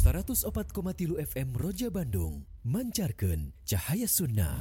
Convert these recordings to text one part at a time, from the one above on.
104,3 FM Roja Bandung mancarkeun cahaya sunnah.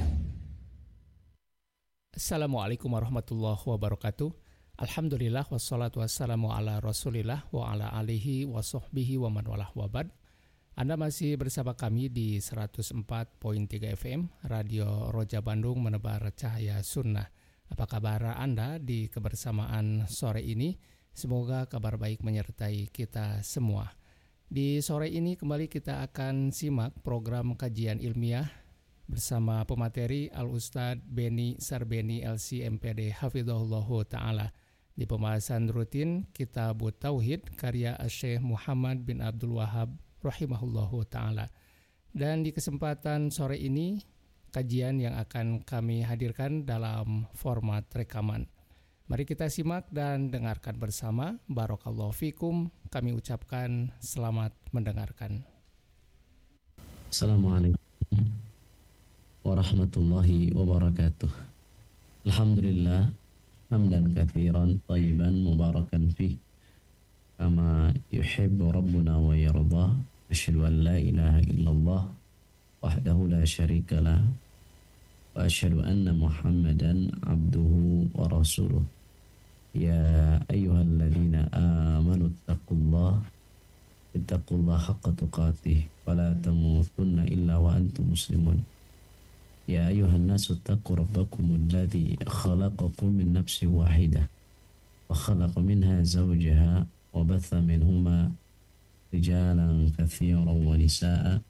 Assalamualaikum warahmatullahi wabarakatuh. Alhamdulillah wassalatu wassalamu ala rasulillah wa ala alihi wa sahbihi wa man walah wabad. Anda masih bersama kami di 104.3 FM Radio Roja Bandung menebar cahaya sunnah. Apa kabar Anda di kebersamaan sore ini? Semoga kabar baik menyertai kita semua. Di sore ini kembali kita akan simak program kajian ilmiah bersama pemateri Al-Ustadz Beni Sarbeni LC MPD Hafizahullahu Ta'ala di pembahasan rutin Kitabut Tauhid karya Syekh Muhammad bin Abdul Wahab Rahimahullahu Ta'ala. Dan di kesempatan sore ini kajian yang akan kami hadirkan dalam format rekaman. Mari kita simak dan dengarkan bersama. Barakallahu fikum. Kami ucapkan selamat mendengarkan. Assalamualaikum warahmatullahi wabarakatuh. Alhamdulillah hamdan katsiran thayyiban mubarakan fih kama yuhibbu rabbuna wa yarda. Asyhadu an la ilaha illallah wahdahu la syarika lah wa asyhadu anna Muhammadan abduhu wa rasuluh. Ya ayyuhalladzina amanu ittaqullaha haqqa tuqatih wa la tamutunna illa wa antum muslimun. Ya ayyuhan nasu ittaqu rabbakumul ladzi khalaqakum min nafsin wahidah wa khalaqa minha zawjaha wa batha minhuma rijalan katsiran wa nisaa'a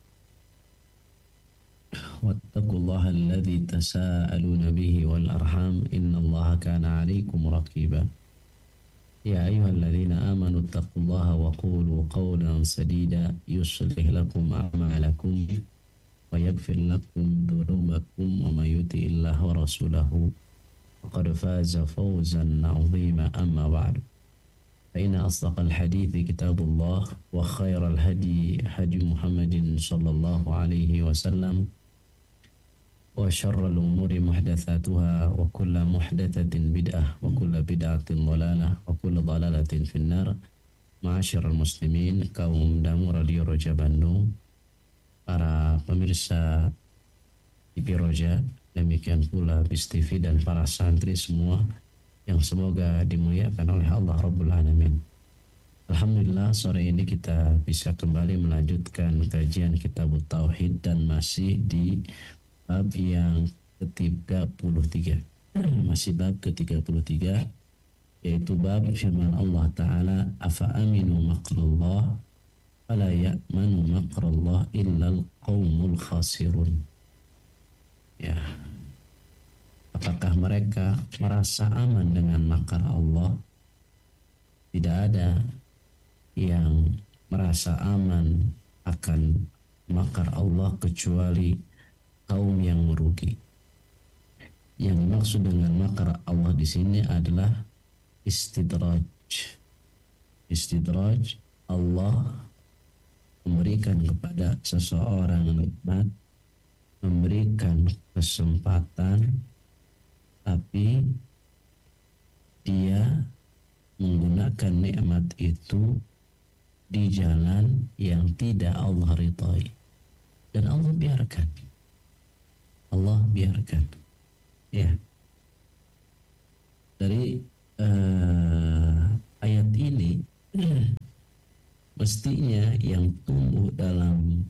wattaqullaha alladzi tasaaluna bihi wal arham innallaha kana 'alaykum raqiba. Ya ayyuhalladzina amanu ittaqullaha wa qulu qawlan sadida yuslih lakum a'malakum wa yaghfir lakum dhunubakum wa may yuti'illaha wa rasulahu faqad faza fawzan 'azima. Amma ba'du, fa inna asdaqal hadithi kitabullah wa khairal hadi hadi Muhammadin sallallahu alaihi wasallam wa syarrul umuri muhdatsatuha wa kullu muhdatsatin bid'ah wa kullu bid'atin dhalalah wa kullu dhalalatin finnar. Ma'asyiral muslimin, kaum damu Radio Roja Bandung, para pemirsa TV Roja, demikian pula BIS TV dan para santri semua yang semoga dimuliakan oleh Allah Rabbul Alamin. Alhamdulillah sore ini kita bisa kembali melanjutkan kajian Kitabut Tauhid dan masih di bab yang ke-33. Masih bab ke-33, yaitu bab firman Allah Ta'ala, afa aminu makrullah fala ya'manu makrullah illal qawmul khasirun. Ya, apakah mereka merasa aman dengan makar Allah? Tidak ada yang merasa aman akan makar Allah kecuali kaum yang merugi. Yang dimaksud dengan makar Allah di sini adalah istidraj. Istidraj, Allah memberikan kepada seseorang nikmat, memberikan kesempatan, tapi dia menggunakan nikmat itu di jalan yang tidak Allah ridhai, dan Allah biarkan. Allah biarkan. Ya. Dari ayat ini mestinya yang tumbuh dalam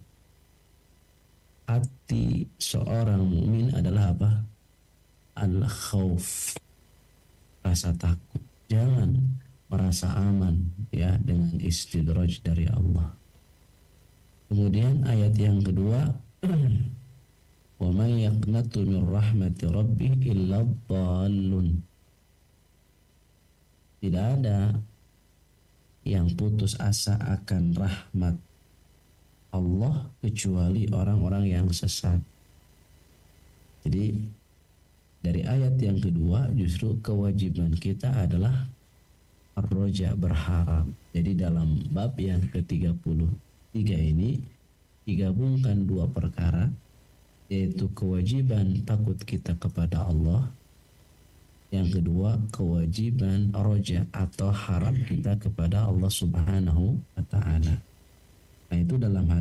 hati seorang mukmin adalah apa? Al-khauf, rasa takut. Jangan merasa aman ya dengan istidraj dari Allah. Kemudian ayat yang kedua, wa may yaqnatu min rahmati rabbih illa dhallun. Tidak ada yang putus asa akan rahmat Allah kecuali orang-orang yang sesat. Jadi dari ayat yang kedua justru kewajiban kita adalah ar-roja, berharap. Jadi dalam bab yang ke-33 ini digabungkan dua perkara, yaitu kewajiban takut kita kepada Allah, yang kedua kewajiban roja atau harap kita kepada Allah Subhanahu wa Ta'ala. Nah, itu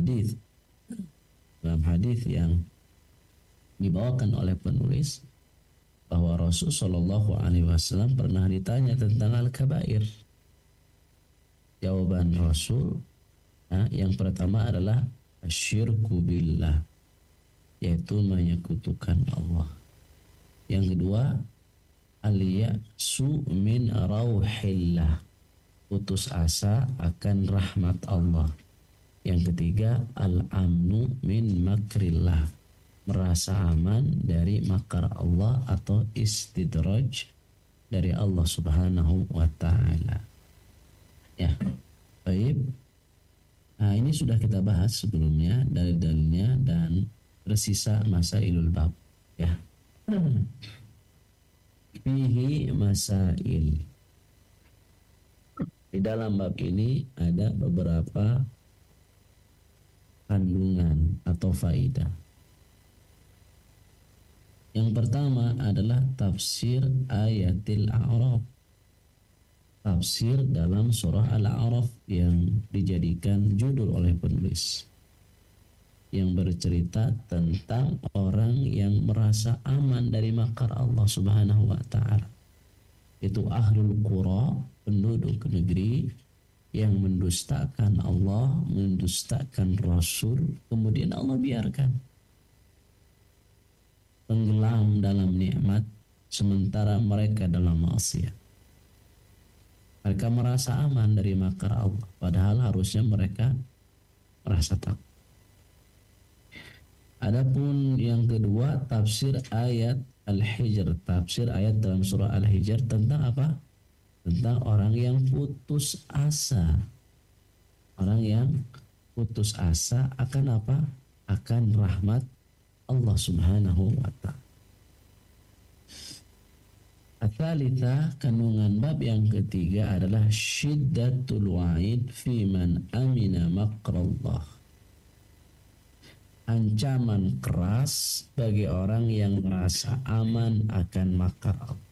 dalam hadis yang dibawakan oleh penulis bahwa Rasul Shallallahu Alaihi Wasallam pernah ditanya tentang al-kabair. Jawaban Rasul yang pertama adalah asyirku billah, yaitu menyekutukan Allah. Yang kedua, al-ya'su min rauhillah, putus asa akan rahmat Allah. Yang ketiga, al-amnu min makrillah, merasa aman dari makar Allah atau istidraj dari Allah Subhanahu wa taala. Ya. Baik. Nah, ini sudah kita bahas sebelumnya dalil-dalilnya dan tersisa masailul bab, ya. Fihi masail. Di dalam bab ini ada beberapa kandungan atau faidah. Yang pertama adalah tafsir ayatil A'raf. Tafsir dalam surah Al-A'raf yang dijadikan judul oleh penulis, yang bercerita tentang orang yang merasa aman dari makar Allah Subhanahu wa taala. Itu ahlul qura, penduduk negeri yang mendustakan Allah, mendustakan Rasul, kemudian Allah biarkan tenggelam dalam nikmat sementara mereka dalam maksiat. Mereka merasa aman dari makar Allah, padahal harusnya mereka merasa takut. Adapun yang kedua, tafsir ayat Al-Hijr, tafsir ayat dalam surah Al-Hijr tentang apa? Tentang orang yang putus asa. Orang yang putus asa akan apa? Akan rahmat Allah Subhanahu wa ta'ala. Ats-tsalitsah, kandungan bab yang ketiga adalah syiddatul wa'id fi man amina makrallah. Ancaman keras bagi orang yang merasa aman akan makar Allah.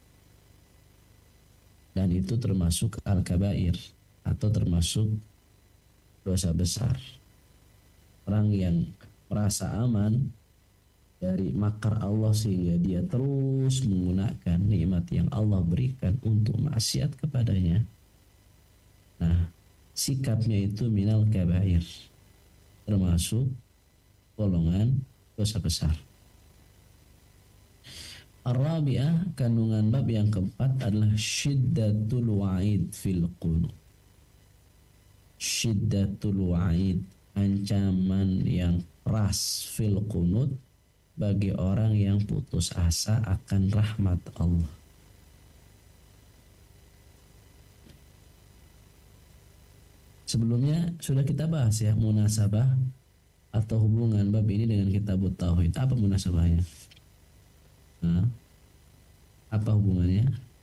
Dan itu termasuk al-kabair atau termasuk dosa besar. Orang yang merasa aman dari makar Allah sehingga dia terus menggunakan nikmat yang Allah berikan untuk maksiat kepadanya. Nah, sikapnya itu minal kabair, termasuk golongan dosa besar. Ar-rabi'ah, kandungan bab yang keempat adalah syiddatul wa'id fil qunut. Syiddatul wa'id, ancaman yang keras fil qunut bagi orang yang putus asa akan rahmat Allah. Sebelumnya sudah kita bahas ya munasabah atau hubungan bab ini dengan kitabut tauhid. Apa munasabahnya? Apa hubungannya?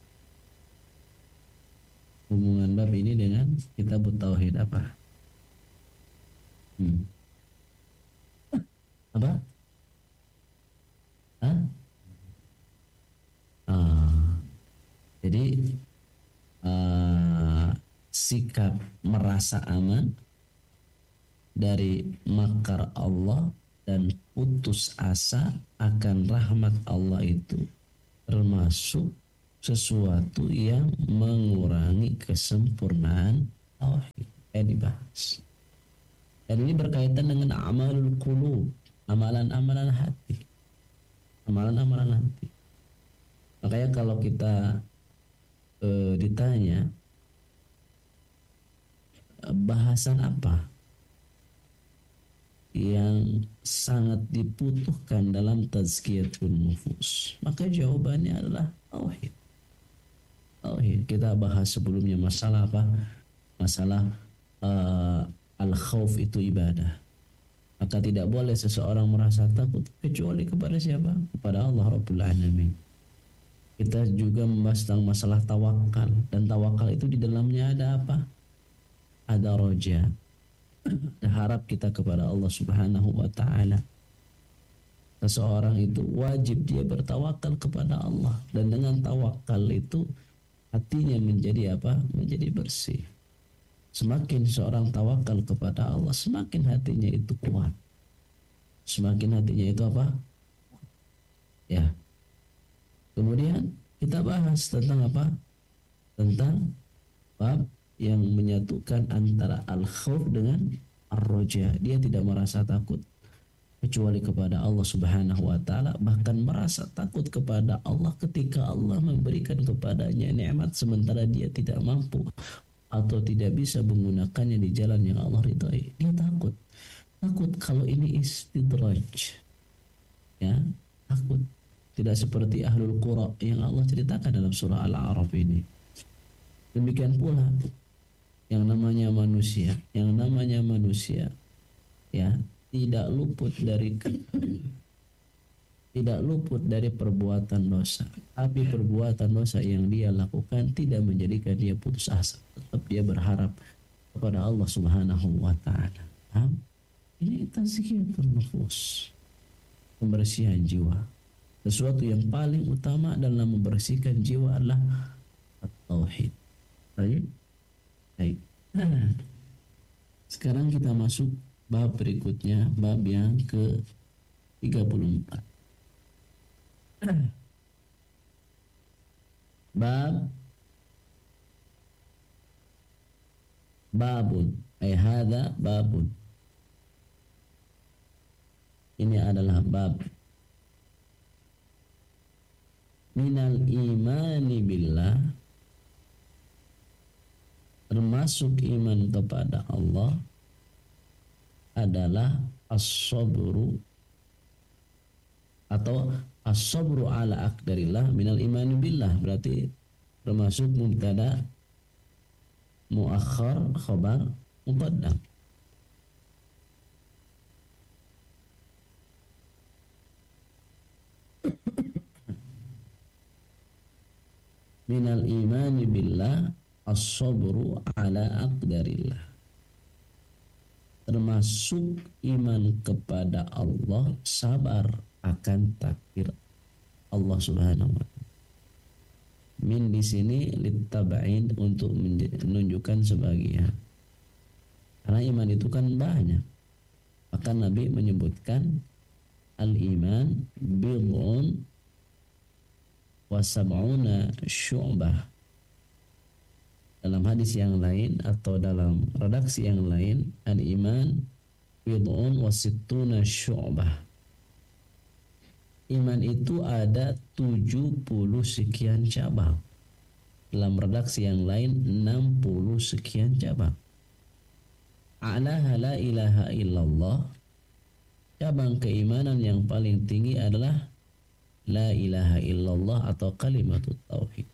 Hubungan bab ini dengan kitabut tauhid apa? Apa? Jadi sikap merasa aman dari makar Allah dan putus asa akan rahmat Allah itu termasuk sesuatu yang mengurangi kesempurnaan tauhid yang dibahas. Dan ini berkaitan dengan amalul qulub, amalan-amalan hati. Amalan-amalan hati. Makanya kalau kita ditanya bahasan apa yang sangat dibutuhkan dalam tazkiyatun nufus, maka jawabannya adalah tauhid. Tauhid. Kita bahas sebelumnya masalah apa? Masalah al-khauf itu ibadah. Maka tidak boleh seseorang merasa takut kecuali kepada siapa? Kepada Allah Rabbul Alamin. Kita juga membahas tentang masalah tawakal, dan tawakal itu di dalamnya ada apa? Ada roja, ada harap kita kepada Allah Subhanahu wa taala. Seseorang itu wajib dia bertawakal kepada Allah, dan dengan tawakal itu hatinya menjadi apa? Menjadi bersih. Semakin seorang tawakal kepada Allah, semakin hatinya itu kuat. Semakin hatinya itu apa? Ya. Kemudian kita bahas tentang apa? Tentang bab yang menyatukan antara al-khauf dengan ar-roja. Dia tidak merasa takut kecuali kepada Allah Subhanahu wa taala, bahkan merasa takut kepada Allah ketika Allah memberikan kepadanya nikmat sementara dia tidak mampu atau tidak bisa menggunakannya di jalan yang Allah ridhai. Dia takut kalau ini istidraj, ya, takut. Tidak seperti ahlul qura yang Allah ceritakan dalam surah Al-A'raf ini. Demikian pula yang namanya manusia ya tidak luput dari perbuatan dosa, tapi perbuatan dosa yang dia lakukan tidak menjadikan dia putus asa, tetap dia berharap kepada Allah Subhanahu wa taala. Ini tazkiyatun nufus, pembersihan jiwa. Sesuatu yang paling utama dalam membersihkan jiwa adalah at-tauhid. Baik. Sekarang kita masuk bab berikutnya, bab yang ke-34. Babun, hadza babun. Ini adalah bab minal imani billah, termasuk iman kepada Allah adalah as-sabru atau as-sabru ala aqdarillah minal imani billah. Berarti termasuk mubtada muakhar khabar muqaddam. Minal imani billah as-sabru ala aqdarillah, termasuk iman kepada Allah, sabar akan takdir Allah Subhanahu wa taala. Min di sini litab'in, untuk menunjukkan sebagian. Karena iman itu kan banyak. Maka Nabi menyebutkan al-iman bid'un wa sab'una syu'bah. Dalam hadis yang lain atau dalam redaksi yang lain, al-iman bid'un wa sittuna syu'bah. Iman itu ada 70 sekian cabang. Dalam redaksi yang lain 60 sekian cabang. A'laha la ilaha illallah. Cabang keimanan yang paling tinggi adalah la ilaha illallah atau kalimatut tauhid.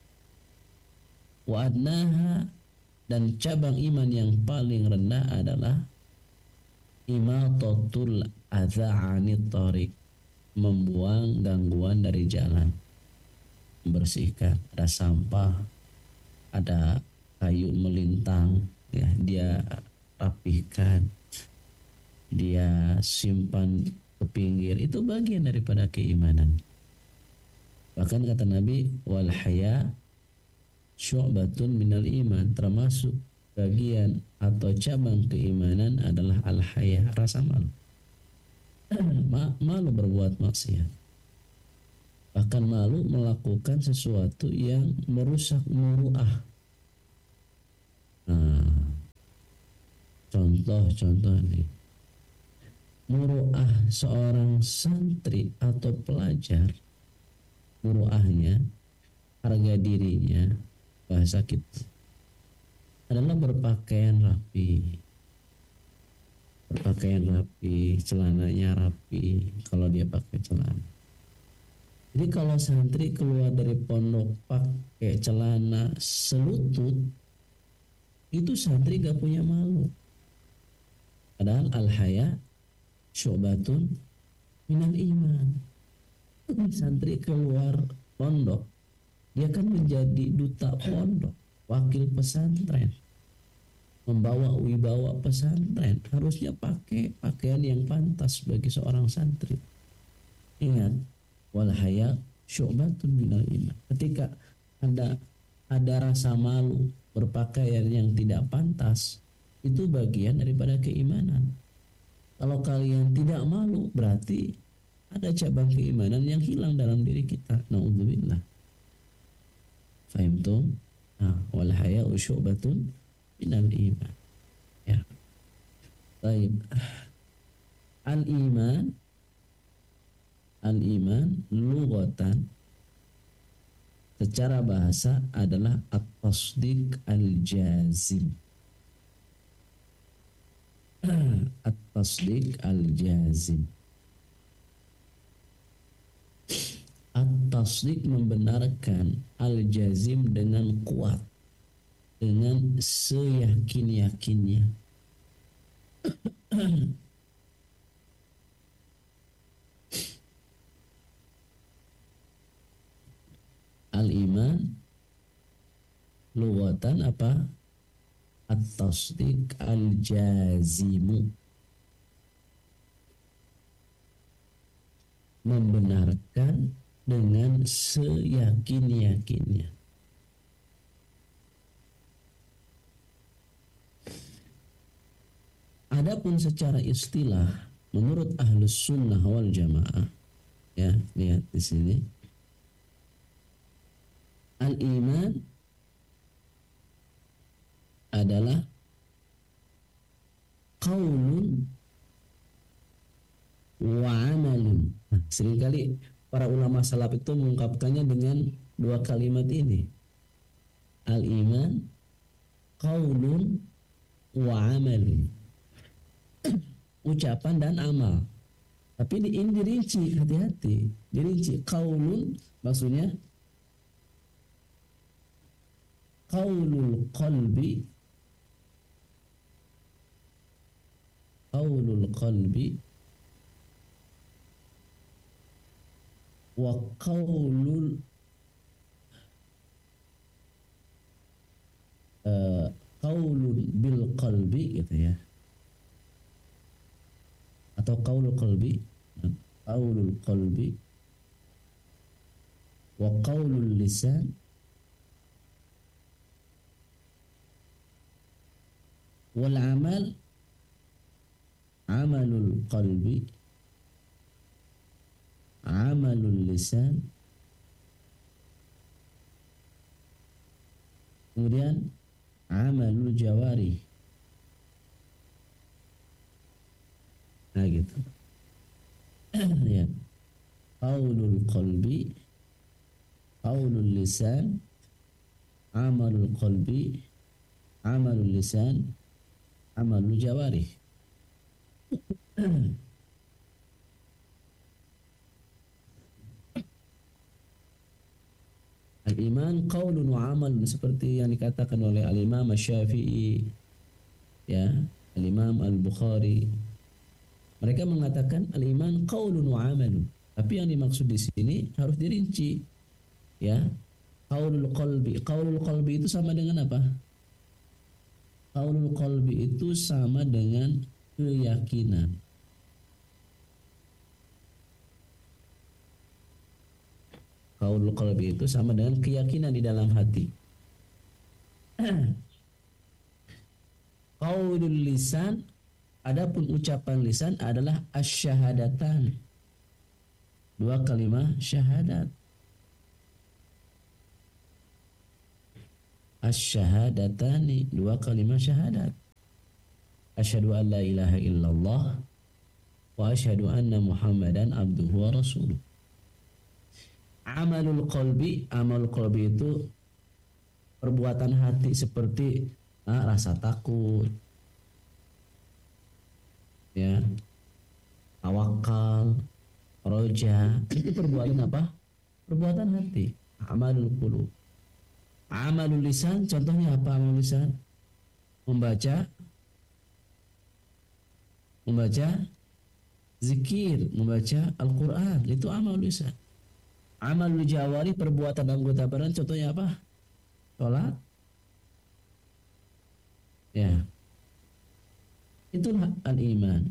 Wa adnaha, dan cabang iman yang paling rendah adalah imatatul adza 'anit thariq, membuang gangguan dari jalan, membersihkan. Ada sampah, ada kayu melintang, ya, dia rapihkan, dia simpan ke pinggir. Itu bagian daripada keimanan. Bahkan kata Nabi, wal haya syu'batun minal iman, termasuk bagian atau cabang keimanan adalah al haya, rasa malu. Malu berbuat maksiat, bahkan malu melakukan sesuatu yang merusak muru'ah. Contoh nih, muru'ah seorang santri atau pelajar, muru'ahnya, harga dirinya, bahasa kita adalah berpakaian rapi, celananya rapi kalau dia pakai celana. Jadi kalau santri keluar dari pondok pakai celana selutut, itu santri gak punya malu. Padahal al-haya syu'batun minal iman. Santri keluar pondok, dia kan menjadi duta pondok, wakil pesantren, membawa wibawa pesantren. Harusnya pakai pakaian yang pantas bagi seorang santri. Ingat, wal haya syu'batun minal iman. Ketika ada rasa malu berpakaian yang tidak pantas, itu bagian daripada keimanan. Kalau kalian tidak malu, berarti ada cabang keimanan yang hilang dalam diri kita. Na'udzubillah. Fahimtum? Wal haya'u syu'batun minal iman. Ya. Baik. Al-iman lughatan secara bahasa adalah at-tasdiq al-jazim. At-tasdiq al-jazim. At-tasdiq membenarkan, al-jazim dengan kuat, dengan seyakin-yakinnya. Al-iman lughatan apa? At-tasdiq al-jazimu, membenarkan dengan seyakin-yakinnya. Adapun secara istilah menurut Ahlus Sunnah wal Jamaah, ya, lihat di sini. Al-iman adalah qaulun wa amalun. Seringkali para ulama salaf itu mengungkapkannya dengan dua kalimat ini. Al-iman qaulun wa amalun. Ucapan dan amal. Tapi ini dirinci, hati-hati. Dirinci. Qaulun maksudnya qaulul qalbi wa qaulul qaulun bil qalbi gitu ya, atau qaulul qalbi wa qaulul lisan wal amal amalul qalbi amalul lisan, kemudian amalul jawari. Nah gitu. Ya. Qaulul qalbi, qaulul lisan, amalul qalbi, amalul lisan, amalul jawari. Al-iman qaulun wa amal, seperti yang dikatakan oleh Al-Imam Asy-Syafi'i, ya, Al-Imam Al-Bukhari. Mereka mengatakan al-iman qaulun wa amalun. Tapi yang dimaksud di sini harus dirinci. Ya. Qaulul qalbi. Qaulul qalbi itu sama dengan apa? Qaulul qalbi itu sama dengan keyakinan. Qaulul qalbi itu sama dengan keyakinan di dalam hati. Qaulul lisan, adapun ucapan lisan adalah asyhadatan. Dua kalimat syahadat. Asyhadatani, dua kalimat syahadat. Asyhadu an la ilaha illallah wa asyhadu anna Muhammadan abduhu wa rasuluh. Amalul qalbi, amal qalbi itu perbuatan hati seperti rasa takut, ya, tawakal, roja, itu perbuatan apa? Perbuatan hati. Amalul qulub. Amalul lisan, contohnya apa amalul lisan? Membaca zikir, membaca Al-Quran, itu amalul lisan. Amalul jawari, perbuatan anggota badan, contohnya apa? Sholat. Ya. Itulah al-iman.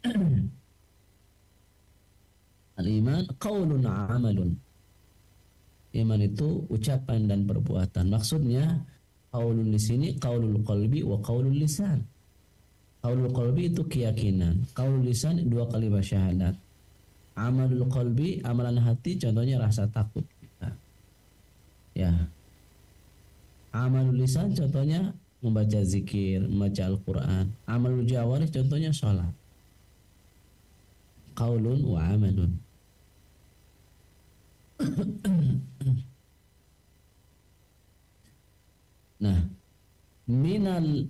Al-iman qaulun amalun. Iman itu ucapan dan perbuatan. Maksudnya Qaulul di sini qaulul qalbi wa qaulul lisan. Qaulul qalbi itu keyakinan, qaulul lisan dua kalimat syahadat. Amalul qalbi, amalan hati, contohnya rasa takut kita. Ya. Amalul lisan contohnya membaca zikir, membaca Al-Qur'an. Amalul jawarih contohnya sholat. Qaulun wa amalun. Nah, minal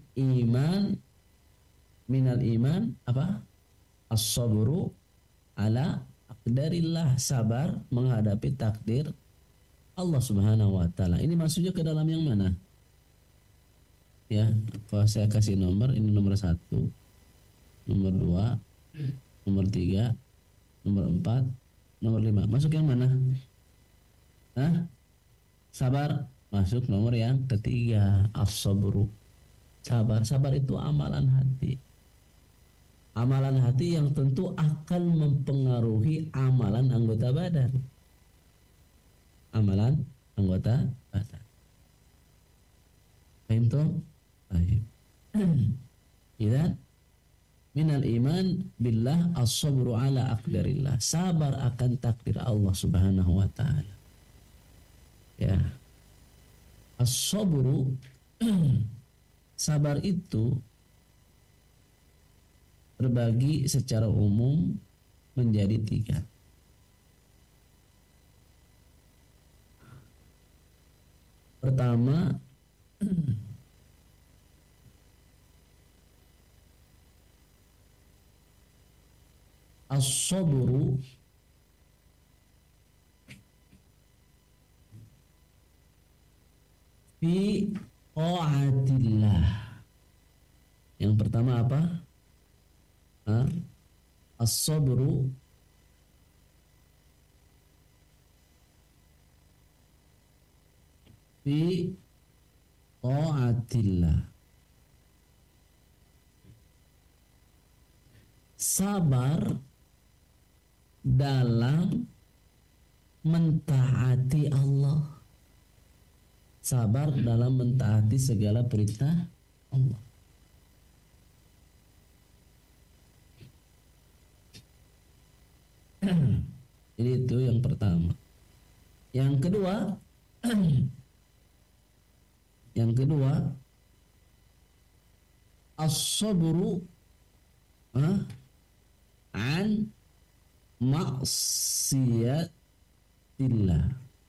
iman apa? As-sabru ala aqdarillah, sabar menghadapi takdir Allah Subhanahu wa taala. Ini maksudnya ke dalam yang mana? Ya, kalau saya kasih nomor, ini nomor 1, nomor 2, nomor 3, nomor 4, nomor 5. Masuk yang mana? Hah? Sabar masuk nomor yang ketiga, as-sabru. Sabar itu amalan hati. Amalan hati yang tentu akan mempengaruhi amalan anggota badan. Amalan anggota badan. Paham toh? Baik. Idzan minal iman billah as-sabru ala aqdarillah. Sabar akan takdir Allah Subhanahu wa taala. Ya. As-sabru sabar itu terbagi secara umum menjadi 3. Pertama, as-sabru fi ta'atillah. Yang pertama apa? As-sabru fi ta'atillah. Sabar dalam mentaati Allah. Sabar dalam mentaati segala perintah Allah. Ini itu yang pertama. Yang kedua, as-sabru an maksiatillah.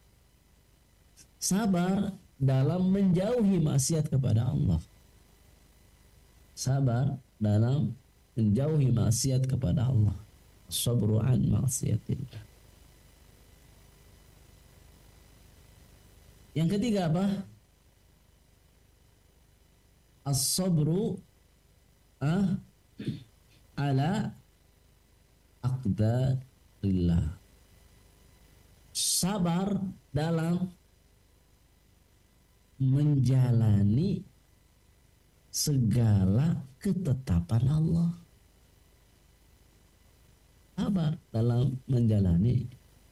Sabar dalam menjauhi maksiat kepada Allah. Sabar dalam menjauhi maksiat kepada Allah. Sabru an maksiatillah. Yang ketiga apa? As-sabru ala aqdarillah. Sabar dalam menjalani segala ketetapan Allah. Sabar dalam menjalani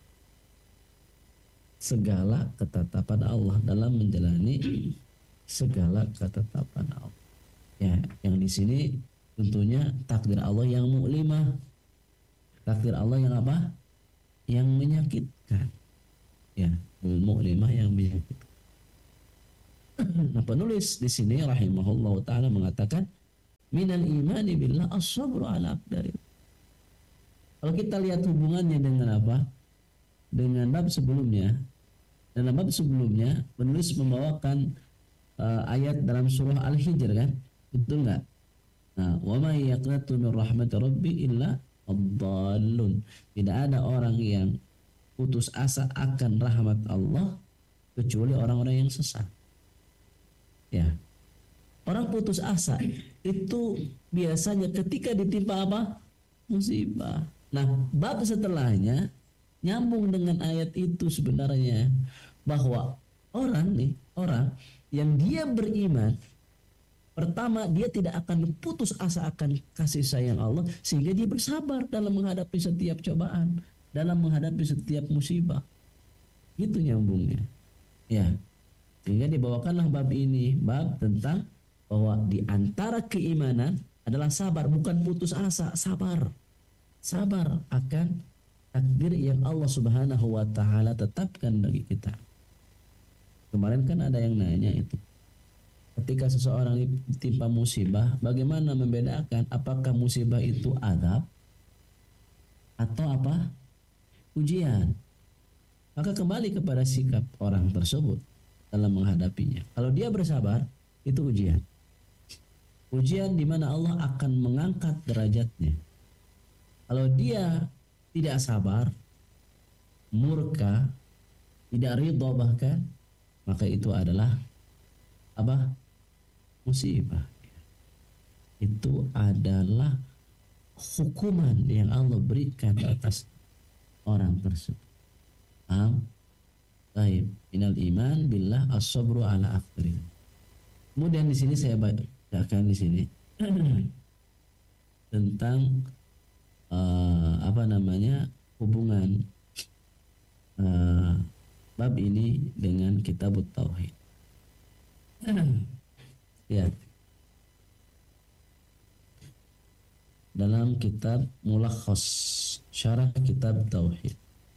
segala ketetapan Allah, dalam menjalani segala ketetapan Allah. Ya, yang di sini tentunya takdir Allah yang mu'limah. Takdir Allah yang apa? Yang menyakitkan. Ya, mu'limah yang menyakitkan. Nah, penulis di sini rahimahullah taala mengatakan minal imani billah as-sabru ala aqdarillah. Kalau kita lihat hubungannya dengan apa? Dengan bab sebelumnya. Dalam bab sebelumnya penulis membawakan ayat dalam surah Al-Hijr, kan? Betul enggak? Nah, wa may yaqnatu min rahmati rabbi illa ad-dallun. Tidak ada orang yang putus asa akan rahmat Allah kecuali orang-orang yang sesat. Ya. Orang putus asa itu biasanya ketika ditimpa apa? Musibah. Nah, bab setelahnya nyambung dengan ayat itu sebenarnya, bahwa orang yang dia beriman, pertama dia tidak akan putus asa akan kasih sayang Allah, sehingga dia bersabar dalam menghadapi setiap cobaan, dalam menghadapi setiap musibah. Itu nyambungnya. Ya. Sehingga dibawakanlah bab ini, bab tentang bahwa di antara keimanan adalah sabar, bukan putus asa, sabar. Sabar akan takdir yang Allah Subhanahu wa taala tetapkan bagi kita. Kemarin kan ada yang nanya itu. Ketika seseorang ditimpa musibah, bagaimana membedakan apakah musibah itu azab atau apa? Ujian. Maka kembali kepada sikap orang tersebut dalam menghadapinya. Kalau dia bersabar, itu ujian. Ujian di mana Allah akan mengangkat derajatnya. Kalau dia tidak sabar, murka, tidak ridha bahkan, maka itu adalah apa? Musibah. Itu adalah hukuman yang Allah berikan atas orang tersebut. Baik, minal iman billah as-sabru ala aqdari. Kemudian di sini saya bacakan di sini tentang hubungan bab ini dengan kitab tauhid. Ya. Dalam kitab Mulakhas Syarah Kitab Tauhid.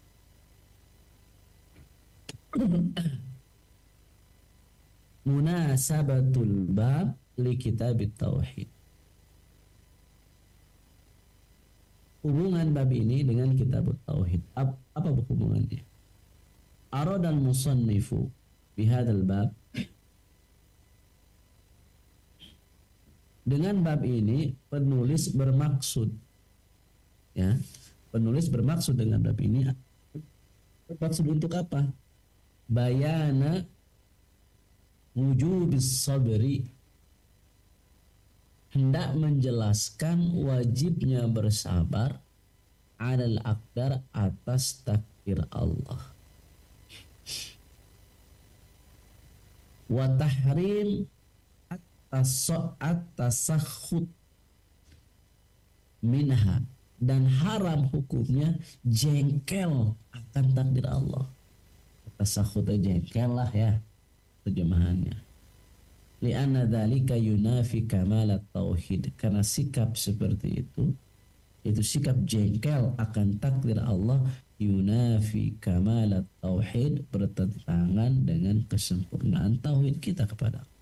Munasabatul bab li kitab tauhid. Hubungan bab ini dengan kitab tauhid. Apa hubungannya? Aradal musannifu bihadzal bab. Dengan bab ini penulis bermaksud, ya, penulis bermaksud dengan bab ini bermaksud untuk apa? Bayana wujubis sabri, hendak menjelaskan wajibnya bersabar alal aqdar, atas takdir Allah, wa tahrim at-tasakhut minha, dan haram hukumnya jengkel akan takdir Allah. Tasakhut jengkel lah ya terjemahannya. Li'anna dzalika yunafi kamalat tauhid, karena sikap seperti itu sikap jengkel akan takdir Allah, yunafi kamalat tauhid, bertentangan dengan kesempurnaan tauhid kita kepada Allah.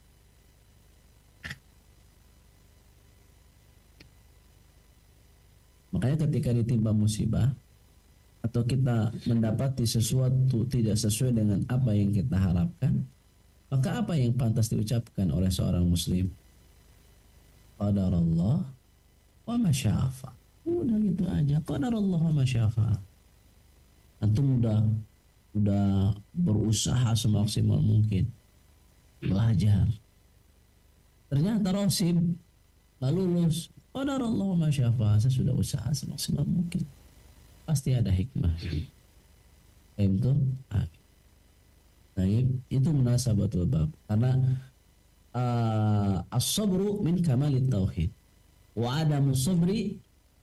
Makanya ketika ditimpa musibah atau kita mendapati sesuatu tidak sesuai dengan apa yang kita harapkan, maka apa yang pantas diucapkan oleh seorang muslim? Qadarullah wa ma syaa fa'al. Udah gitu aja, qadarullah wa ma syaa fa'al. Antum udah berusaha semaksimal mungkin, belajar, ternyata rasib, lalu lulus. Qadarullah wa ma syaa fa'al. Saya sudah usaha semaksimal mungkin, pasti ada hikmah. Itu itu munasabatul bab, karena as-sabru min kamalit tauhid wa adamu sabri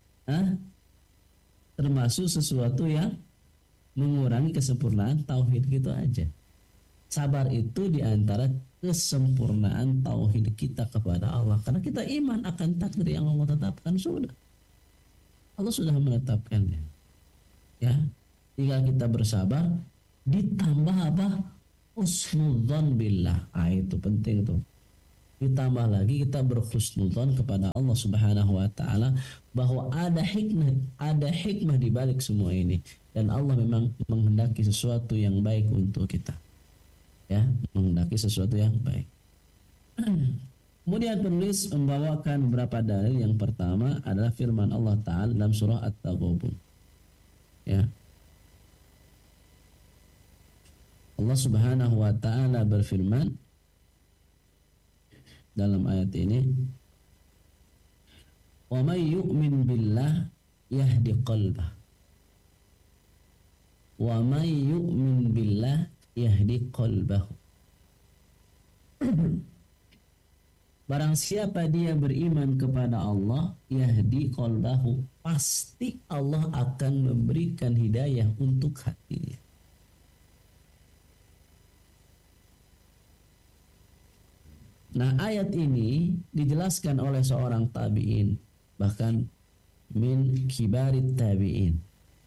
termasuk sesuatu yang mengurangi kesempurnaan tauhid, gitu aja. Sabar itu diantara kesempurnaan tauhid kita kepada Allah, karena kita iman akan takdir yang Allah tetapkan. Allah sudah menetapkannya, ya, tinggal kita bersabar, ditambah apa? Husnudzon billah. Itu penting tuh. Ditambah lagi kita berhusnudzon kepada Allah Subhanahu wa taala bahwa ada hikmah di balik semua ini, dan Allah memang menghendaki sesuatu yang baik untuk kita. Ya, menghendaki sesuatu yang baik. Kemudian penulis membawakan beberapa dalil. Yang pertama adalah firman Allah Ta'ala dalam surah At-Taghabun. Ya. Allah Subhanahu wa Ta'ala berfirman dalam ayat ini, wa may yu'min billah yahdi qalbah, wa may yu'min billah yahdi qalbahu. Barang siapa dia beriman kepada Allah, yahdi qalbahu, pasti Allah akan memberikan hidayah untuk hatinya. Nah, ayat ini dijelaskan oleh seorang tabi'in, bahkan min kibarit tabi'in.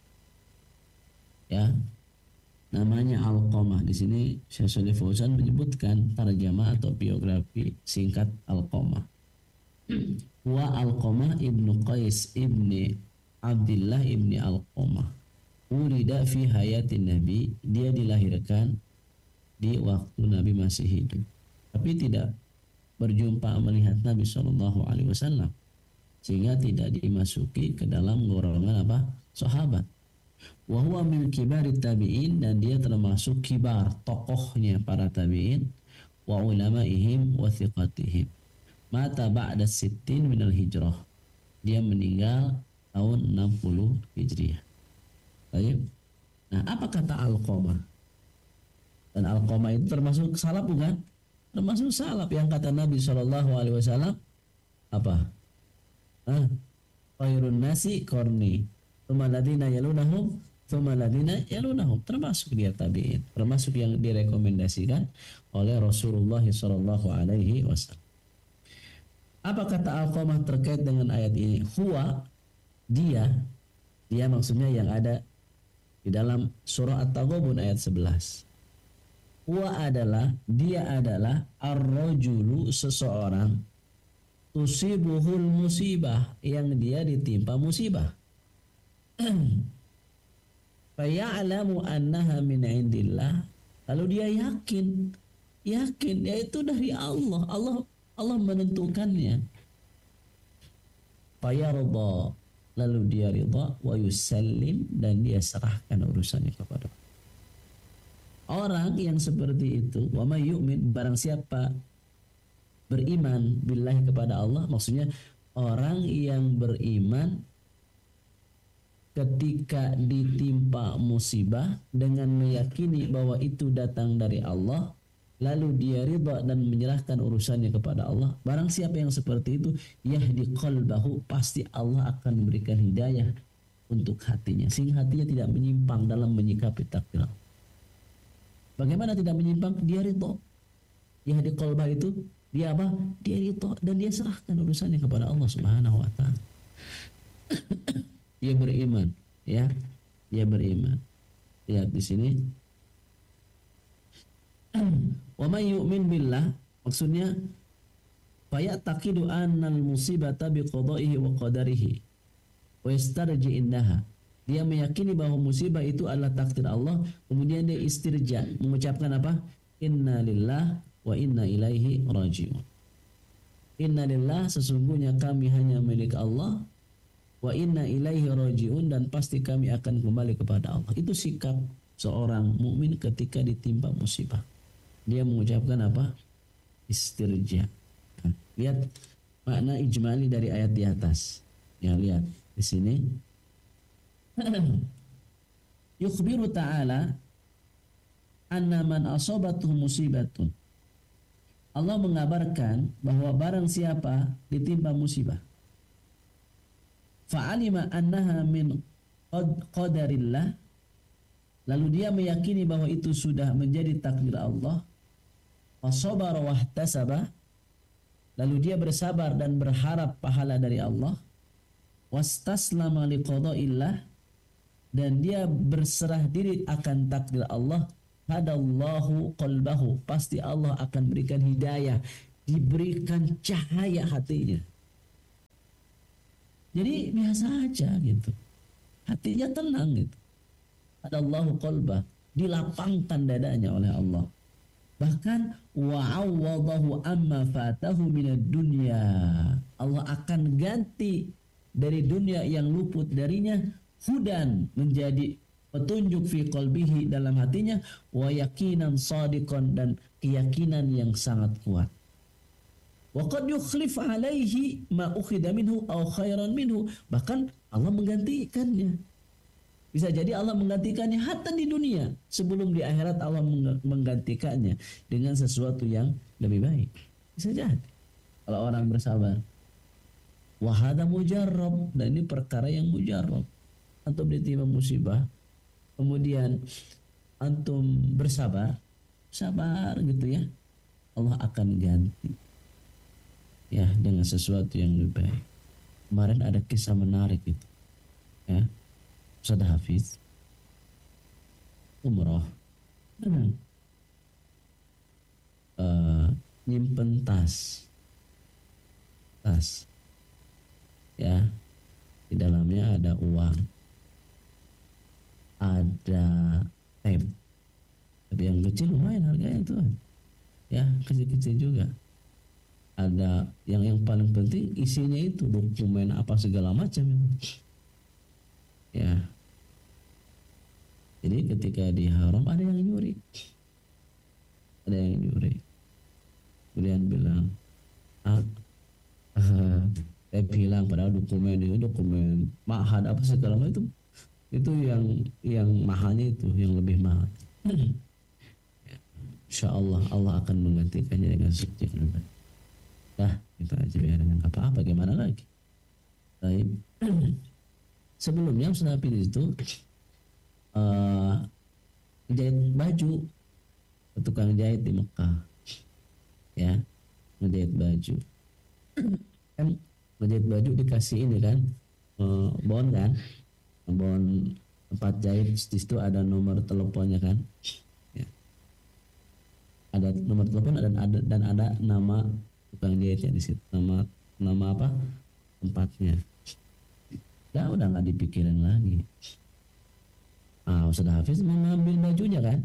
Ya, namanya Alqamah. Di sini Syekh Shalih Fauzan menyebutkan tarjamah atau biografi singkat Alqamah. Wa Alqamah ibnu Qais ibni Abdullah ibni Alqamah. Ulida fi hayatin Nabi, dia dilahirkan di waktu Nabi masih hidup, tapi tidak berjumpa melihat Nabi Shallallahu Alaihi Wasallam, sehingga tidak dimasuki ke dalam golongan apa? Sahabat. Wa huwa min kibarit tabi'in, dan dia termasuk kibar, tokohnya para tabi'in, wa ulamaihim wa thiqatihim. Mata ba'da sittin minal hijrah, dia meninggal tahun 60 Hijriah. Baik. Nah, apa kata Alqamah? Dan Alqamah itu termasuk salaf bukan? Termasuk salaf yang kata Nabi Shallallahu Alaihi Wasallam apa? Khairun nasi qarni, tsumma alladziina yalunahum, tsumma alladziina yalunahum. Termasuk dia tabi'in, termasuk yang direkomendasikan oleh Rasulullah Shallallahu Alaihi Wasallam. Apa kata Alqamah terkait dengan ayat ini? Huwa, dia maksudnya yang ada di dalam surah At-Taghabun ayat 11. Huwa adalah, dia adalah ar-rajulu, seseorang, tusibuhul musibah, yang dia ditimpa musibah. Faya'lamu annaha min indillah, lalu dia yakin yaitu dari Allah. Allah menentukannya. Fayarda, lalu dia ridha, wa yusallim, dan dia serahkan urusannya kepada Allah. Orang yang seperti itu, wa may yu'min, barang siapa beriman billahi, kepada Allah, maksudnya orang yang beriman ketika ditimpa musibah dengan meyakini bahwa itu datang dari Allah, lalu dia ridha dan menyerahkan urusannya kepada Allah. Barang siapa yang seperti itu, yahdi qalbahu, pasti Allah akan memberikan hidayah untuk hatinya, sehingga hatinya tidak menyimpang dalam menyikapi takdir. Bagaimana tidak menyimpang? Dia ridha. Yahdi qalbah itu dia apa? Dia ridha dan dia serahkan urusannya kepada Allah Subhanahu wa taala. Dia beriman, ya. Dia beriman. Lihat di sini. Wa may yu'min billah, maksudnya fayataqidu annal musibata biqada'ihi wa qadarihi wa yastarji indaha. Dia meyakini bahwa musibah itu adalah takdir Allah, kemudian dia istirja, mengucapkan apa? Inna lillah wa inna ilaihi raji'un. Inna lillah, sesungguhnya kami hanya milik Allah, wa inna ilaihi raji'un, dan pasti kami akan kembali kepada Allah. Itu sikap seorang mukmin ketika ditimpa musibah. Dia mengucapkan apa? Istirja. Nah, lihat makna ijmali dari ayat di atas. Ya, lihat di sini. Yukhbiru ta'ala anna man asabatuhu musibatun. Allah mengabarkan bahwa barang siapa ditimpa musibah, fa'alima annaha min qadarillah, lalu dia meyakini bahwa itu sudah menjadi takdir Allah, wasabara wahtasaba, lalu dia bersabar dan berharap pahala dari Allah, wastaslama liqada'illah, dan dia berserah diri akan takdir Allah, hadallahu qalbahu, pasti Allah akan berikan hidayah, diberikan cahaya hatinya. Jadi biasa aja gitu, hatinya tenang gitu. Hadallahu qalbah, dilapangkan dadanya oleh Allah. Bahkan wa'awwadahu amma fatahu minad dunya, Allah akan ganti dari dunia yang luput darinya, hudan, menjadi petunjuk fi qalbihi, dalam hatinya, wa yaqinan shadiqan, dan keyakinan yang sangat kuat. Wa qad yukhlif alaihi ma ukhidha minhu aw khairan minhu, bahkan Allah menggantikannya. Bisa jadi Allah menggantikannya hatta di dunia, sebelum di akhirat Allah menggantikannya dengan sesuatu yang lebih baik. Bisa jadi kalau orang bersabar. Wa hadza mujarrab, dan ini perkara yang mujarrab. Antum ditimpa musibah, kemudian antum bersabar, sabar gitu ya, Allah akan ganti. ya dengan sesuatu yang lebih baik. Kemarin ada kisah menarik itu, ya. Ustaz Hafiz umroh, nyimpen tas, ya, di dalamnya ada uang, ada tape, tapi yang kecil lumayan harganya tuh, ya, kecil-kecil juga. Ada yang paling penting isinya itu dokumen apa segala macam itu, ya. Jadi ketika di haram ada yang nyuri, kemudian bilang, saya bilang padahal dokumen itu dokumen mahal apa segala macam itu yang mahalnya itu yang lebih mahal. Insya Allah Allah akan menggantikannya dengan suci. Dah, kita aja biar dengan apa-apa, gimana lagi. Baik. Sebelumnya Ustaz Hafiz itu jahit baju, tukang jahit di Mekah, ya, ngejahit baju. Kan ngejahit baju dikasih ini kan, bon kan, bon tempat jahit, di situ ada nomor teleponnya kan, ya. Ada nomor telepon dan ada nama tukang jahitnya di situ, nama apa tempatnya. Udah nggak dipikirin lagi. Ustaz Hafiz mengambil bajunya kan,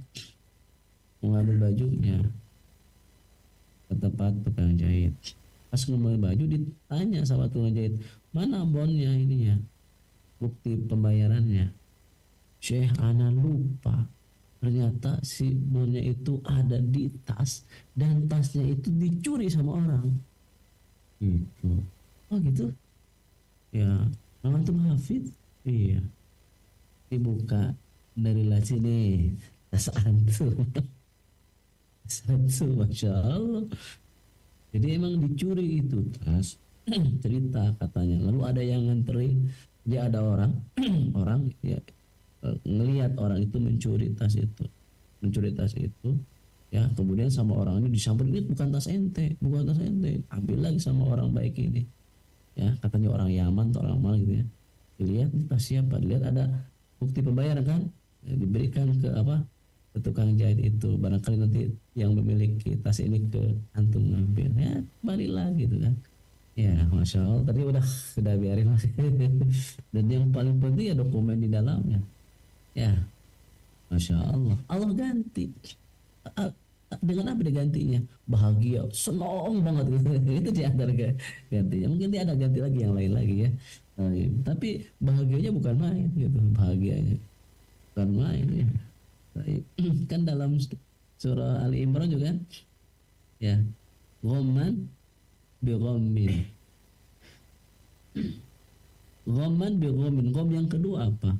ke tempat tukang jahit. Pas ngambil baju ditanya sama tukang jahit, mana bonnya ininya, bukti pembayarannya. Syekh, ana lupa, ternyata si bonnya itu ada di tas dan tasnya itu dicuri sama orang. Gitu. Oh gitu? Ya, antum Hafiz? Iya. Dibuka dari sini tas antum. Masya Allah. Jadi emang dicuri itu tas. Cerita katanya. Lalu ada yang nganterin. Dia ada orang ya, ngelihat orang itu mencuri tas itu. Ya, kemudian sama orang ini disamperin, ini bukan tas ente. Ambil lagi sama orang baik ini. Ya, katanya orang Yaman atau orang mana gitu ya. Dilihat ini tas siapa? Dilihat ada bukti pembayaran kan? Ya, diberikan ke tukang jahit itu. Barangkali nanti yang memiliki tas ini ke antum ngambil, ya balik lagi gitu kan. Ya, Masya Allah, tadi udah biarin lah. Dan yang paling penting ya dokumen di dalamnya. Ya, Masya Allah, Allah ganti. Dengan apa digantinya? Bahagia, senang banget gitu. Itu di antara gantinya. Mungkin dia ada ganti lagi yang lain lagi ya. Tapi bahagianya bukan main gitu, bahagianya bukan main ya. Kan dalam surah Ali Imran juga ya, ghamman bi ghammin. Gham yang kedua apa?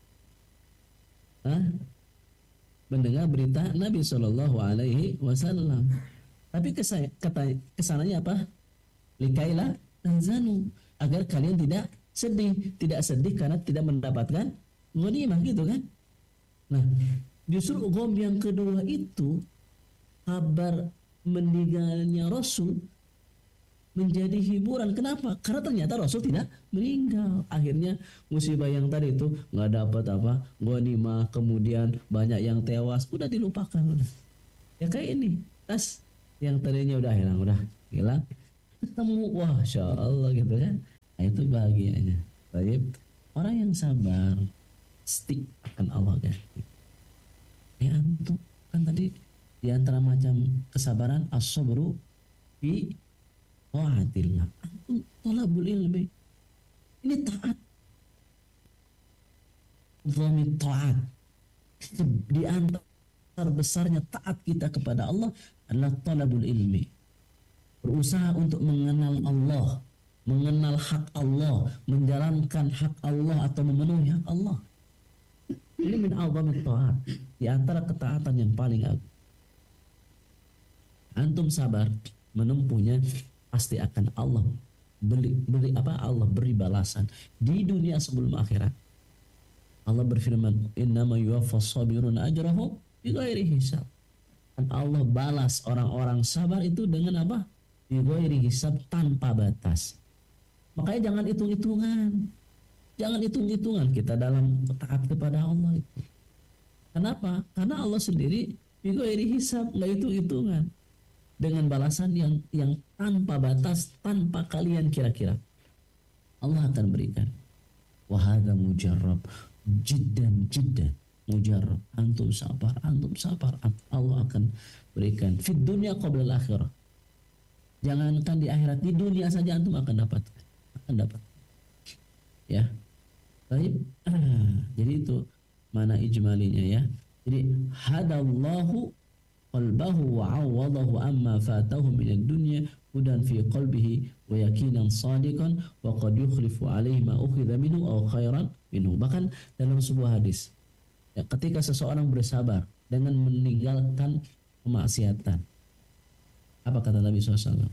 Mendengar berita Nabi Shallallahu Alaihi Wasallam. Tapi kesananya apa? Likaila tanzanu, agar kalian tidak sedih karena tidak mendapatkan ghanimah gitu kan? Nah, justru gham yang kedua itu kabar meninggalnya Rasul menjadi hiburan. Kenapa? Karena ternyata Rasul tidak meninggal. Akhirnya musibah yang tadi itu nggak dapat ghanimah, kemudian banyak yang tewas, udah dilupakan udah. Ya kayak ini, tas yang tadinya udah hilang, ketemu, wah, Masya Allah gitu kan. Nah, itu bahagianya. Baik, orang yang sabar, stick akan Allah ganti. Ya antum kan tadi di antara macam kesabaran as-sabru fi ta'atillah. Antum talabul ilmi. Ini taat. Dhamit ta'at. Di antara besarnya taat kita kepada Allah adalah talabul ilmi. Berusaha untuk mengenal Allah, mengenal hak Allah, menjalankan hak Allah atau memenuhi hak Allah. Ini min a'zamit ta'at, di antara ketaatan yang paling agung. Antum sabar menempuhnya, pasti akan Allah Allah beri balasan di dunia sebelum akhirat. Allah berfirman, innama yuwaffas sabiruna ajrahum bighairi hisab. Dan Allah balas orang-orang sabar itu dengan apa? bighairi hisab, tanpa batas. Makanya jangan hitung-hitungan. Jangan hitung-hitungan kita dalam taat kepada Allah itu. Kenapa? Karena Allah sendiri bighairi hisab, enggak hitung-hitungan. Dengan balasan yang tanpa batas, tanpa kalian kira-kira. Allah akan berikan. Wa hadza mujarrab, jiddan mujarrab. Antum sabar. Allah akan berikan fid dunya qabla al-akhirah. Jangankan di akhirat, di dunia saja antum akan dapat. Ya. Baik. Jadi itu mana ijmalinya ya. Jadi hadallahu qalbahu wa 'awadahu amma fatahu min ad-dunya hudan fi qalbihi wa yaqinan sadiqan wa qad yukhlifu 'alaihi ma ukhidha minhu aw khairan minhu. Bahkan dalam sebuah hadis, ya, ketika seseorang bersabar dengan meninggalkan kemaksiatan, apa kata Nabi SAW?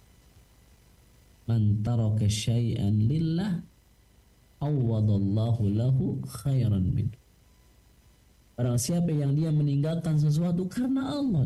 Man taraka syai'an lillah awwadallahu lahu khairan minhu. Barang siapa yang dia meninggalkan sesuatu karena Allah,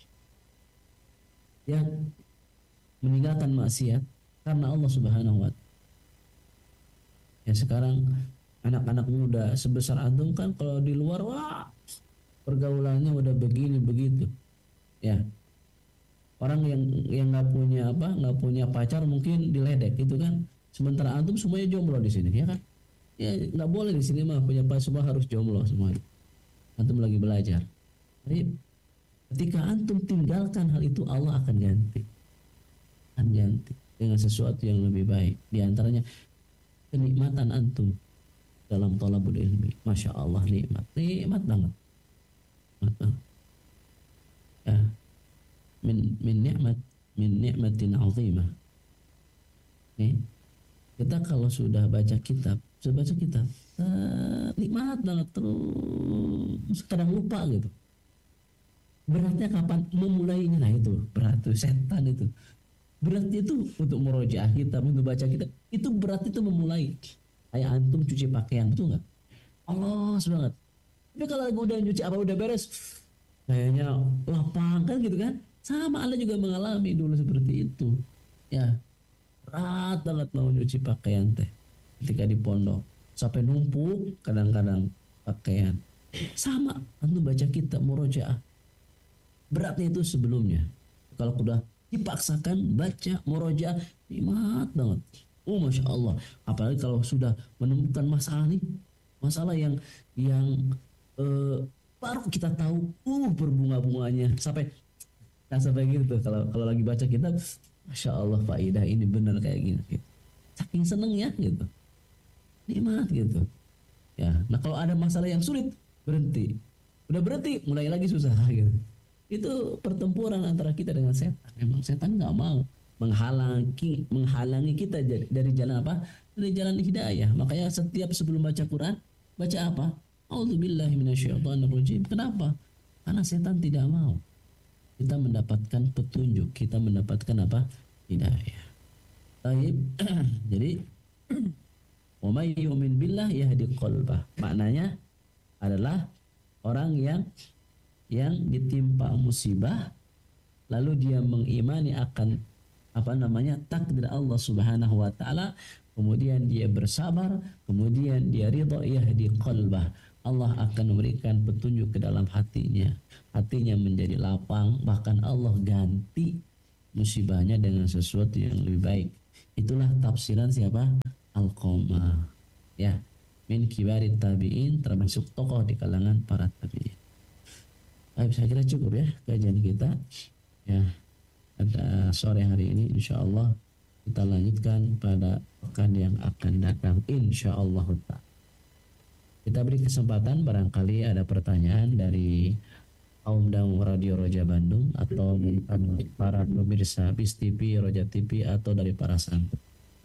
dia meninggalkan maksiat karena Allah Subhanahu wa ta'ala. Ya, sekarang anak-anak muda sebesar antum kan kalau di luar, wah, pergaulannya udah begini begitu. Ya. Orang yang nggak punya pacar mungkin diledek gitu kan. Sementara antum semuanya jomblo di sini, ya kan? Ya nggak boleh di sini mah punya pacar, semua harus jomblo semuanya. Antum lagi belajar. Jadi ketika antum tinggalkan hal itu, Allah akan ganti dengan sesuatu yang lebih baik. Di antaranya kenikmatan antum dalam thalabul ilmi. Masya Allah, nikmat banget. Ya, min ni'matin 'azimah. Kita kalau sudah baca kitab, nikmat banget, terus kadang lupa gitu. Beratnya kapan memulainya? Nah itu berat tuh, setan itu. Beratnya itu untuk murojaah kitab, untuk baca kitab, itu berat itu memulai. Kayak antum cuci pakaian, betul nggak? Allah banget. Tapi kalau udah cuci apa udah beres, kayaknya lapang kan gitu kan? Sama Allah juga mengalami dulu seperti itu. Ya, berat banget mau nyuci pakaian teh. Ketika di pondok sampai numpuk kadang-kadang pakaian. Sama antum baca kitab murojaah. Beratnya itu sebelumnya. Kalau udah dipaksakan baca murojaah, nikmat banget. Oh Masya Allah. Apalagi kalau sudah menemukan masalah nih, masalah yang baru kita tahu berbunga-bunganya sampai gitu. Kalau lagi baca kitab, Masya Allah, faidah ini benar kayak gini gitu. Saking senengnya gitu, nikmat gitu ya. Nah kalau ada masalah yang sulit, berhenti, udah berhenti mulai lagi susah gitu. Itu pertempuran antara kita dengan setan. Memang setan nggak mau menghalangi kita dari jalan apa? Dari jalan hidayah. Makanya setiap sebelum baca Quran, baca apa? A'udzubillahi minasyaitonirrajim. Kenapa? Karena setan tidak mau kita mendapatkan petunjuk, kita mendapatkan apa? Hidayah. Baik. Jadi wa may yu'min billah yahdi qalbah. Maknanya adalah orang yang ditimpa musibah lalu dia mengimani akan takdir Allah Subhanahu wa taala, kemudian dia bersabar, kemudian dia ridha, yahdi qalbah. Allah akan memberikan petunjuk ke dalam hatinya menjadi lapang, bahkan Allah ganti musibahnya dengan sesuatu yang lebih baik. Itulah tafsiran siapa? Alqamah, ya, min kibarit tabi'in, termasuk tokoh di kalangan para tabi'in. Baik, saya kira cukup ya kajian kita ya pada sore hari ini. Insyaallah kita lanjutkan pada pekan yang akan datang insyaallah. Kita beri kesempatan barangkali ada pertanyaan dari kaum dan Radio Roja Bandung atau para pemirsa BIS TV, Roja TV atau dari para santri.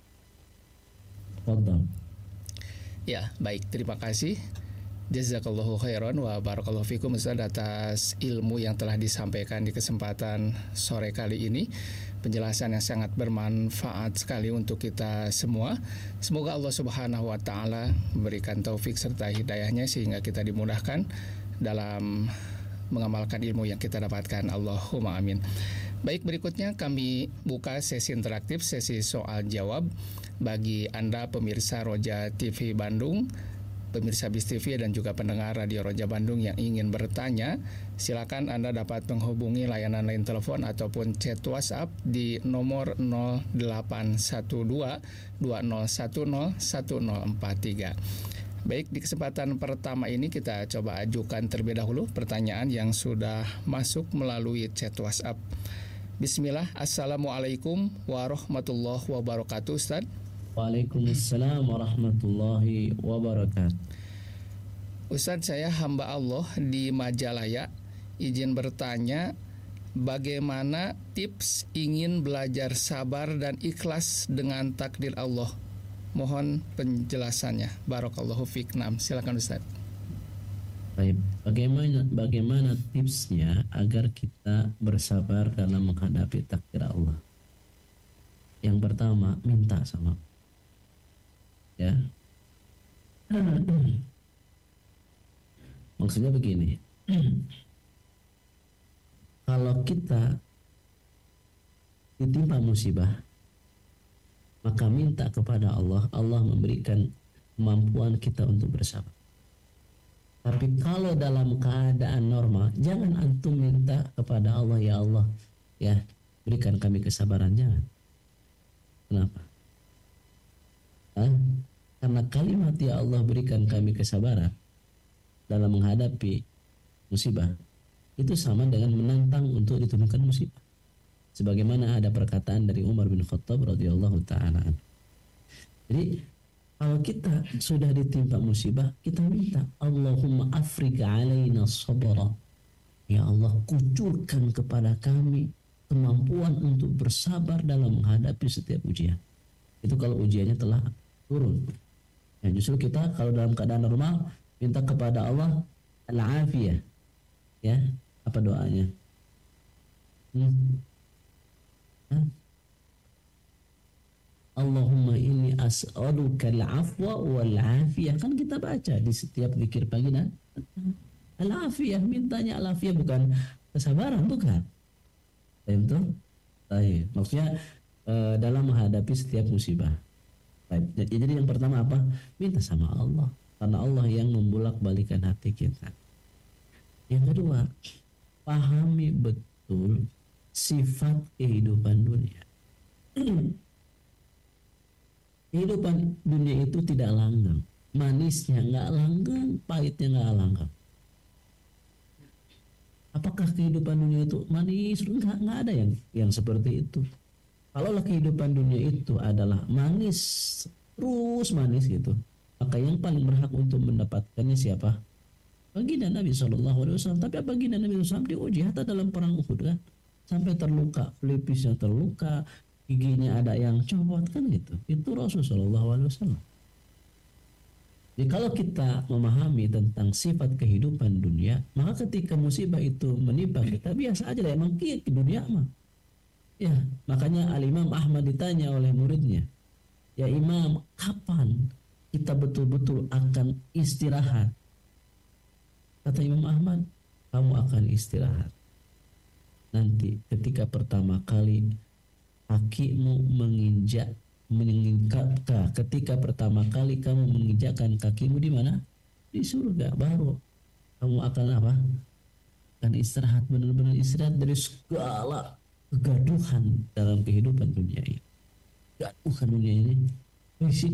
Fadhal. Ya, baik, terima kasih. Jazakallahu khairan wa barakallahu fikum Ustaz atas ilmu yang telah disampaikan di kesempatan sore kali ini. Penjelasan yang sangat bermanfaat sekali untuk kita semua. Semoga Allah Subhanahu wa taala memberikan taufik serta hidayahnya sehingga kita dimudahkan dalam mengamalkan ilmu yang kita dapatkan. Allahumma amin. Baik, berikutnya kami buka sesi interaktif, sesi soal jawab bagi Anda pemirsa Roja TV Bandung, pemirsa BIS TV dan juga pendengar Radio Roja Bandung yang ingin bertanya. Silakan Anda dapat menghubungi layanan line telepon ataupun chat WhatsApp di nomor 0812 2010 1043. Baik, di kesempatan pertama ini kita coba ajukan terlebih dahulu pertanyaan yang sudah masuk melalui chat WhatsApp. Bismillah, Assalamualaikum warahmatullahi wabarakatuh, Ustaz. Waalaikumsalam warahmatullahi wabarakatuh. Ustaz, saya hamba Allah di Majalaya, izin bertanya, bagaimana tips ingin belajar sabar dan ikhlas dengan takdir Allah? Mohon penjelasannya. Barakallahu fiik. Silakan Ustaz. Baik, bagaimana tipsnya agar kita bersabar dalam menghadapi takdir Allah? Yang pertama, minta sama ya. Maksudnya begini. Kalau kita ditimpa musibah, maka minta kepada Allah, Allah memberikan kemampuan kita untuk bersabar. Tapi kalau dalam keadaan normal, jangan antum minta kepada Allah, ya Allah, ya berikan kami kesabaran, jangan. Kenapa? Karena kalimat ya Allah berikan kami kesabaran dalam menghadapi musibah, itu sama dengan menantang untuk diturunkan musibah. Sebagaimana ada perkataan dari Umar bin Khattab radhiyallahu ta'ala. Jadi kalau kita sudah ditimpa musibah, kita minta Allahumma afriq alaina sabra. Ya Allah, kucurkan kepada kami kemampuan untuk bersabar dalam menghadapi setiap ujian. Itu kalau ujiannya telah turun. Ya, justru kita kalau dalam keadaan normal minta kepada Allah al-afiyah. Ya, apa doanya? Allahumma inni as'aluka al-afwa wal-afiyah. Kan kita baca di setiap zikir pagi dan al-afiyah, mintanya al-afiyah, bukan kesabaran, bukan. Itu maksudnya dalam menghadapi setiap musibah. Jadi yang pertama apa? Minta sama Allah, karena Allah yang membolak-balikan hati kita. Yang kedua, pahami betul sifat kehidupan dunia. Kehidupan dunia itu tidak langgeng. Manisnya nggak langgeng, pahitnya nggak langgeng. Apakah kehidupan dunia itu manis? Nggak ada yang seperti itu. Kalaulah kehidupan dunia itu adalah manis, terus manis gitu, maka yang paling berhak untuk mendapatkannya siapa? Baginda Nabi SAW. Tapi baginda Nabi SAW diuji hatta dalam perang Uhud kan, sampai terluka, pelipisnya terluka, giginya ada yang copot kan gitu. Itu Rasulullah SAW. Jadi kalau kita memahami tentang sifat kehidupan dunia, maka ketika musibah itu menimpa kita, biasa aja lah, emang ke dunia mah. Ya, makanya Al-Imam Ahmad ditanya oleh muridnya, ya Imam, kapan kita betul-betul akan istirahat? Kata Imam Ahmad, kamu akan istirahat nanti ketika pertama kali kakimu ketika pertama kali kamu menginjakkan kakimu di mana? Di surga. Baru kamu akan apa? Akan istirahat, benar-benar istirahat dari segala kegaduhan dalam kehidupan dunia ini. Gaduhan dunia ini